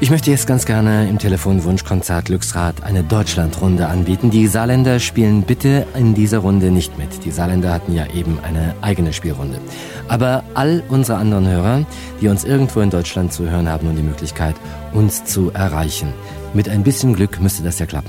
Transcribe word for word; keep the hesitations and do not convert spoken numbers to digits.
Ich möchte jetzt ganz gerne im Telefonwunschkonzert Glücksrad eine Deutschlandrunde anbieten. Die Saarländer spielen bitte in dieser Runde nicht mit. Die Saarländer hatten ja eben eine eigene Spielrunde. Aber all unsere anderen Hörer, die uns irgendwo in Deutschland zuhören, haben nun die Möglichkeit, uns zu erreichen. Mit ein bisschen Glück müsste das ja klappen.